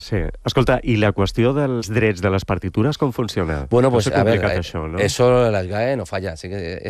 Sí. Escolta, i la qüestió dels drets de les partitures, com funciona? Bueno, pues a ver, això, ¿no? eso la SGAE no falla, así que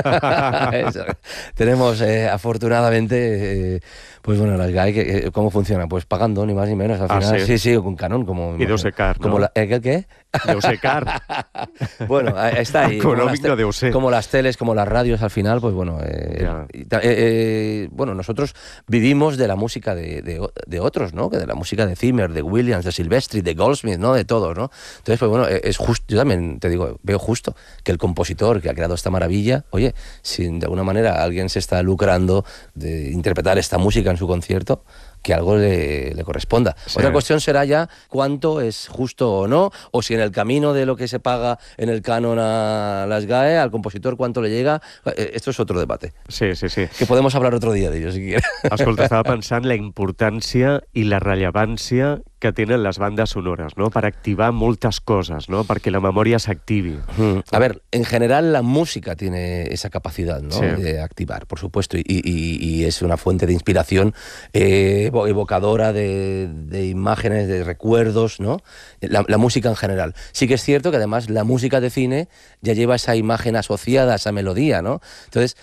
tenemos afortunadamente, pues bueno, la SGAE, ¿cómo funciona? Pues pagando, ni más ni menos, al final. Sí, con canon, como... I deu ser car, no? Como ¿qué? Deu ser car. Bueno, está ahí. Econòmic no deu ser. Como las teles, como las radios, al final, pues bueno. Bueno, nosotros vivimos de la música de otros, ¿no? De la música de Zimmer, de Williams, de Silvestri, de Goldsmith, ¿no? De todos, ¿no? Entonces, pues bueno, es justo, yo también te digo, veo justo que el compositor que ha creado esta maravilla, oye, si de alguna manera alguien se está lucrando de interpretar esta música en su concierto, que algo le corresponda. Sí. Otra cuestión será ya cuánto es justo o no, o si en el camino de lo que se paga en el canon a las GAE, al compositor cuánto le llega. Esto es otro debate. Sí. Que podemos hablar otro dia d'ello, si quieres. Escolta, estava pensant la importància i la rellevància que tenen les bandes sonores, ¿no? Per activar moltes cosas, ¿no? Perquè la memòria s'activi. A ver, en general la música tiene esa capacidad, ¿no? Sí. De activar, por supuesto, y es una fuente de inspiración evocadora de imágenes, de recuerdos, ¿no? La música en general. Sí que es cierto que además la música de cine ya lleva esa imagen asociada a esa melodía, ¿no? Entonces,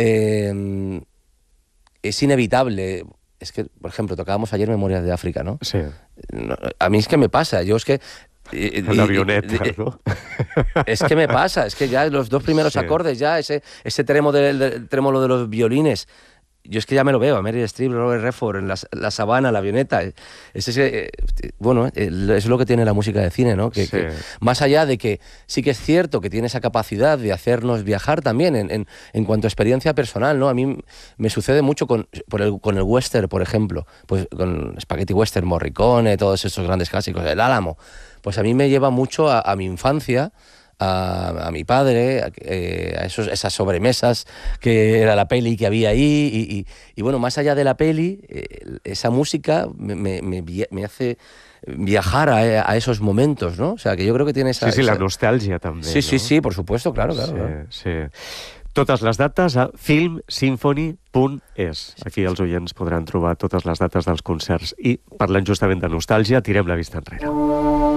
es inevitable. Es que, por ejemplo, tocábamos ayer Memorias de África, ¿no? Sí. A mí es que me pasa, yo es que... La avioneta, ¿no? Es que me pasa, es que ya los dos primeros acordes, ya ese trémolo de los violines, yo es que ya me lo veo, a Meryl Streep, Robert Redford, en la sabana, la avioneta. Bueno, es lo que tiene la música de cine, ¿no? Que más allá de que sí que es cierto que tiene esa capacidad de hacernos viajar también en cuanto a experiencia personal, ¿no? A mí me sucede mucho con el western, por ejemplo, pues con Spaghetti Western, Morricone, todos esos grandes clásicos, El Álamo. Pues a mí me lleva mucho a mi infancia, a mi padre, a esas sobremesas que era la peli que había ahí y bueno, más allá de la peli, esa música me hace viajar a esos momentos, ¿no? O sea, que yo creo que tiene esa... Sí, la nostàlgia també, sí, no? Sí, por supuesto, claro. Sí. Totes les dates a filmsymphony.es. Aquí els oients podran trobar totes les dates dels concerts. I, parlant justament de nostàlgia, tirem la vista enrere.